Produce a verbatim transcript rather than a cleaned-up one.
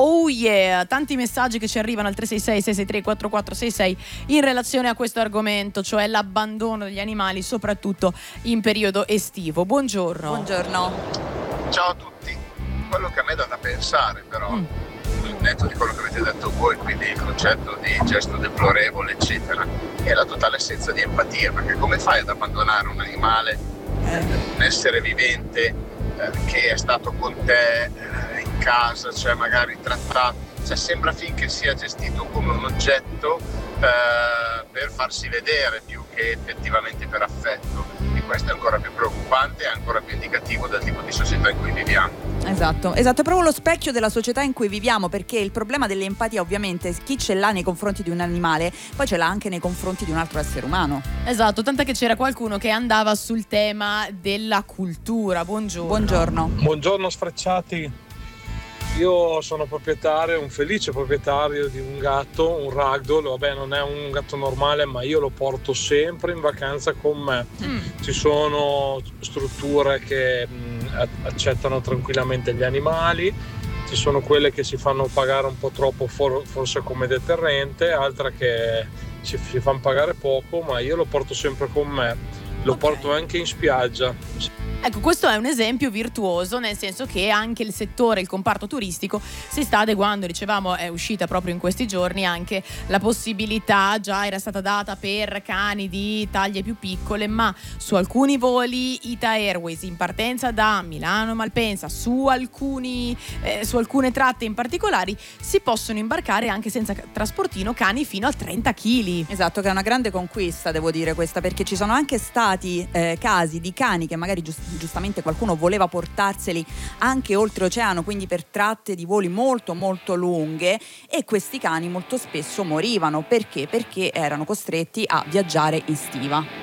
Oh yeah, tanti messaggi che ci arrivano al tre sei sei sei sei tre quattro quattro sei sei in relazione a questo argomento, cioè l'abbandono degli animali soprattutto in periodo estivo. Buongiorno. Buongiorno. Ciao a tutti. Quello che a me dà da pensare però, Mm. al netto di quello che avete detto voi, quindi il concetto di gesto deplorevole eccetera, è la totale assenza di empatia, perché come fai ad abbandonare un animale, Eh. un essere vivente eh, che è stato con te eh, in casa, cioè magari trattato, cioè sembra finché sia gestito come un oggetto eh, per farsi vedere più che effettivamente per affetto, e questo è ancora più preoccupante e ancora più indicativo del tipo di società in cui viviamo. Esatto, esatto, è proprio lo specchio della società in cui viviamo, perché il problema dell'empatia ovviamente chi ce l'ha nei confronti di un animale poi ce l'ha anche nei confronti di un altro essere umano. Esatto, tant'è che c'era qualcuno che andava sul tema della cultura. Buongiorno. Buongiorno. Buongiorno sfrecciati, io sono proprietario, un felice proprietario di un gatto, un ragdoll. Vabbè, non è un gatto normale, ma io lo porto sempre in vacanza con me. Mm. Ci sono strutture che mh, accettano tranquillamente gli animali, ci sono quelle che si fanno pagare un po' troppo, for- forse come deterrente, altre che si, si fanno pagare poco, ma io lo porto sempre con me, lo Ok. porto anche in spiaggia. Ecco, questo è un esempio virtuoso, nel senso che anche il settore, il comparto turistico si sta adeguando. Dicevamo, è uscita proprio in questi giorni anche la possibilità, già era stata data per cani di taglie più piccole, ma su alcuni voli Ita Airways in partenza da Milano Malpensa, su alcuni eh, su alcune tratte in particolari si possono imbarcare anche senza trasportino cani fino a trenta chili. Esatto, che è una grande conquista, devo dire questa, perché ci sono anche stati eh, casi di cani che magari giust- giustamente qualcuno voleva portarseli anche oltreoceano, quindi per tratte di voli molto molto lunghe, e questi cani molto spesso morivano. Perché? Perché erano costretti a viaggiare in stiva.